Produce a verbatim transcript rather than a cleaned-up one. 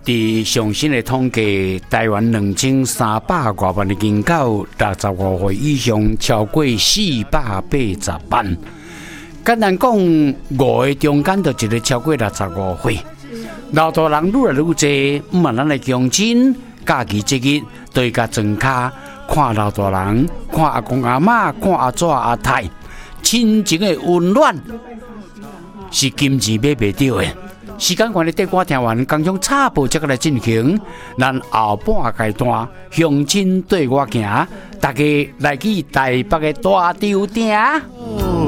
伫上新的统计，台湾两千三百多万的人口，六十五岁以上超过四百八十万。简单讲，五个中间就一个超过六十五岁。老大人愈来愈多，毋嘛咱来乡亲假期节日都会甲庄脚看老大人，看阿公阿嬷，看阿祖阿太，亲情的温暖是金钱买袂到的。时间关系，带我听完刚将插播，接下来进行咱后半阶段乡亲对我行，大家来去台北的大潮店。